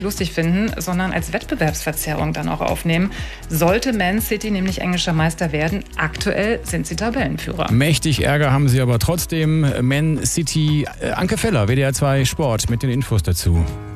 lustig finden, sondern als Wettbewerbsverzerrung dann auch aufnehmen. Sollte Man City nämlich englischer Meister werden, aktuell sind sie Tabellenführer. Mächtig Ärger haben sie aber trotzdem. Man City, Anke Feller, WDR 2 Sport mit den Infos dazu.